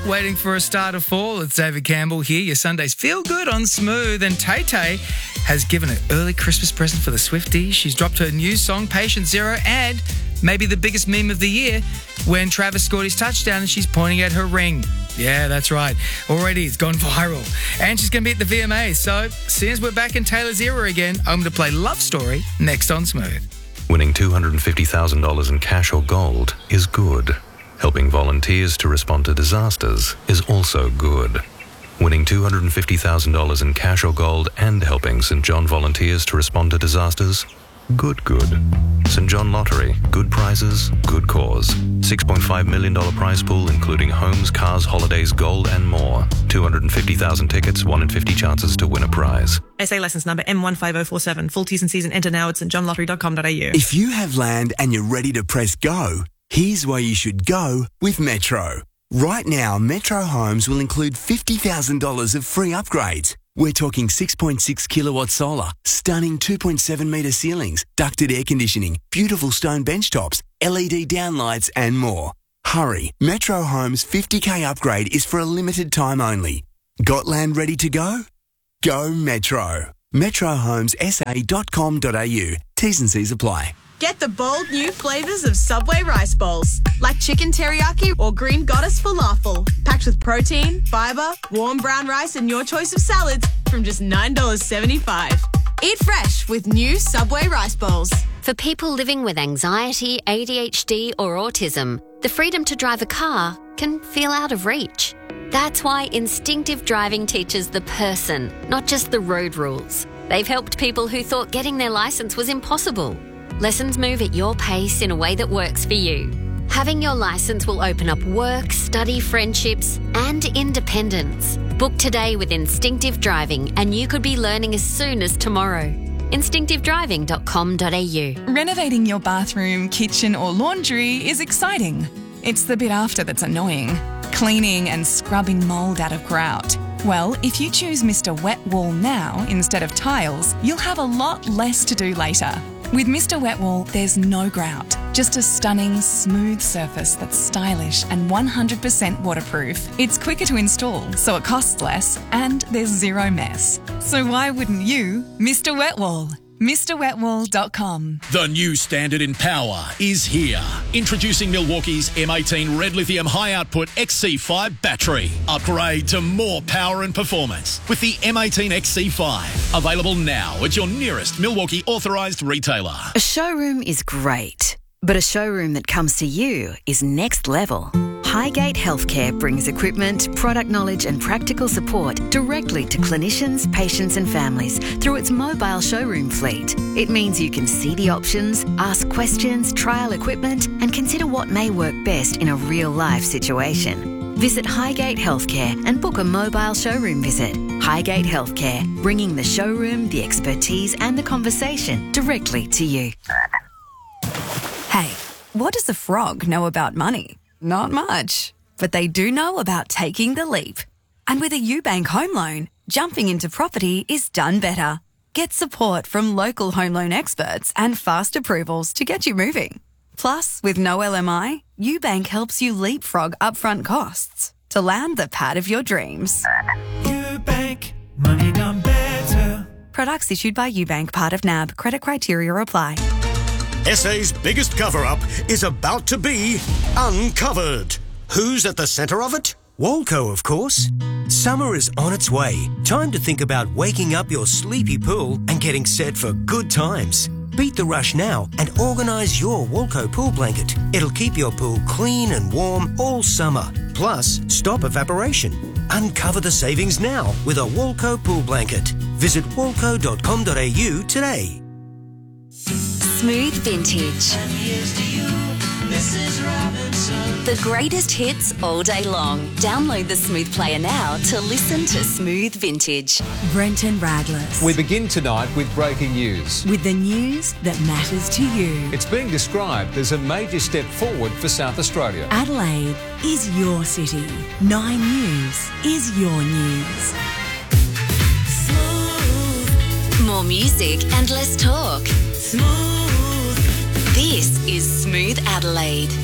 waiting for a start of fall. It's David Campbell here. Your Sundays feel good on Smooth. And Tay-Tay has given an early Christmas present for the Swifties. She's dropped her new song, Patient Zero, and maybe the biggest meme of the year when Travis scored his touchdown and she's pointing at her ring. Yeah, that's right. Already it's gone viral. And she's going to be at the VMAs. So, as soon as we're back in Taylor's era again, I'm going to play Love Story next on Smooth. Winning $250,000 in cash or gold is good. Helping volunteers to respond to disasters is also good. Winning $250,000 in cash or gold and helping St. John volunteers to respond to disasters? Good. St. John Lottery. Good prizes, good cause. $6.5 million prize pool including homes, cars, holidays, gold and more. 250,000 tickets, 1 in 50 chances to win a prize. SA licence number M15047. Full T's and C's and enter now at stjohnlottery.com.au. If you have land and you're ready to press go, here's where you should go with Metro. Right now, Metro Homes will include $50,000 of free upgrades. We're talking 6.6 kilowatt solar, stunning 2.7 metre ceilings, ducted air conditioning, beautiful stone bench tops, LED downlights and more. Hurry, Metro Homes 50k upgrade is for a limited time only. Got land ready to go? Go Metro. metrohomessa.com.au. T's and C's apply. Get the bold new flavours of Subway rice bowls, like chicken teriyaki or green goddess falafel, packed with protein, fibre, warm brown rice and your choice of salads from just $9.75. Eat fresh with new Subway rice bowls. For people living with anxiety, ADHD or autism, the freedom to drive a car can feel out of reach. That's why Instinctive Driving teaches the person, not just the road rules. They've helped people who thought getting their licence was impossible. Lessons move at your pace in a way that works for you. Having your licence will open up work, study, friendships and independence. Book today with Instinctive Driving and you could be learning as soon as tomorrow. instinctivedriving.com.au. Renovating your bathroom, kitchen or laundry is exciting. It's the bit after that's annoying. Cleaning and scrubbing mould out of grout. Well, if you choose Mr. Wet Wall now instead of tiles, you'll have a lot less to do later. With Mr. Wet Wall, there's no grout, just a stunning, smooth surface that's stylish and 100% waterproof. It's quicker to install, so it costs less, and there's zero mess. So why wouldn't you, Mr. Wet Wall? MrWetWall.com. The new standard in power is here. Introducing Milwaukee's M18 Red Lithium High Output XC5 battery. Upgrade to more power and performance with the M18 XC5. Available now at your nearest Milwaukee authorised retailer. A showroom is great, but a showroom that comes to you is next level. Highgate Healthcare brings equipment, product knowledge and practical support directly to clinicians, patients and families through its mobile showroom fleet. It means you can see the options, ask questions, trial equipment and consider what may work best in a real-life situation. Visit Highgate Healthcare and book a mobile showroom visit. Highgate Healthcare, bringing the showroom, the expertise and the conversation directly to you. Hey, what does a frog know about money? Not much, but they do know about taking the leap. And with a UBank home loan, jumping into property is done better. Get support from local home loan experts and fast approvals to get you moving. Plus, with no LMI, UBank helps you leapfrog upfront costs to land the pad of your dreams. UBank, money done better. Products issued by UBank, part of NAB. Credit criteria apply. SA's biggest cover-up is about to be uncovered. Who's at the centre of it? Walco, of course. Summer is on its way. Time to think about waking up your sleepy pool and getting set for good times. Beat the rush now and organise your Walco pool blanket. It'll keep your pool clean and warm all summer. Plus, stop evaporation. Uncover the savings now with a Walco pool blanket. Visit walco.com.au today. Smooth Vintage. The greatest hits all day long. Download the Smooth Player now to listen to Smooth Vintage. Brenton Radless. We begin tonight with breaking news. With the news that matters to you. It's being described as a major step forward for South Australia. Adelaide is your city. 9 News is your news. Smooth. More music and less talk. Smooth. This is Smooth Adelaide.